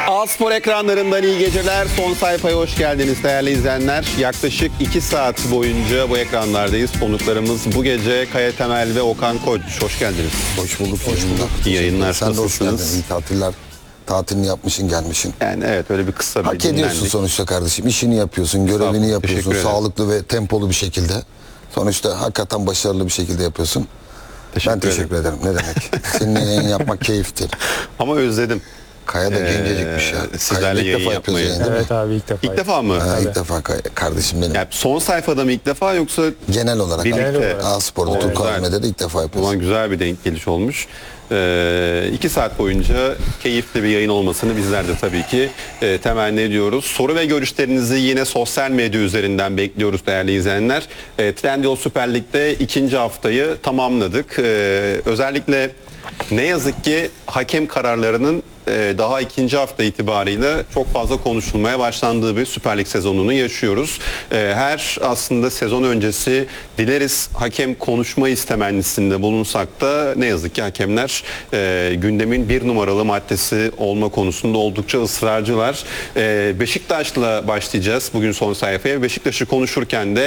A-Spor ekranlarından iyi geceler. Son sayfaya hoş geldiniz değerli izleyenler. Yaklaşık 2 saat boyunca bu ekranlardayız. Konuklarımız bu gece Kaya Temel ve Okan Koç. Hoş geldiniz. Hoş bulduk. Hoş bulduk. İyi yayınlar. Sen de hoş geldin. Nasılsınız? İyi tatiller. Tatilini yapmışsın, gelmişsin. Yani evet, öyle bir kısa bir Hak ediyorsun dinlendik. sonuçta kardeşim. İşini yapıyorsun, görevini Teşekkür yapıyorsun. ederim. Sağlıklı ve tempolu bir şekilde. Sonuçta hakikaten başarılı bir şekilde yapıyorsun. Ben teşekkür ederim. Ne demek? Seninle yayın yapmak keyiftir. Ama özledim. Kaya da gencecikmiş ya. sizlerle Kaya'yla ilk yayın defa yapmayı. yapıyoruz yayın, değil mi? Evet abi, ilk defa. İlk defa mı? Ha, ilk defa kardeşim benim. Yani son sayfada mı ilk defa yoksa Genel olarak. birlikte? Genel olarak. A-Spor'da, O Türk güzel. Kahveme'de de ilk defa O yapıyoruz. zaman güzel bir denk geliş olmuş. 2 saat boyunca keyifli bir yayın olmasını bizler de tabii ki temenni ediyoruz. Soru ve görüşlerinizi yine sosyal medya üzerinden bekliyoruz değerli izleyenler. Trendyol Süper Lig'de 2. haftayı tamamladık. Özellikle ne yazık ki hakem kararlarının daha 2. hafta itibariyle çok fazla konuşulmaya başlandığı bir Süper Lig sezonunu yaşıyoruz. Her aslında sezon öncesi dileriz hakem konuşma istemenlisinde bulunsak da ne yazık ki hakemler gündemin 1 numaralı maddesi olma konusunda oldukça ısrarcılar. Beşiktaş'la başlayacağız bugün son sayfaya. Beşiktaş'ı konuşurken de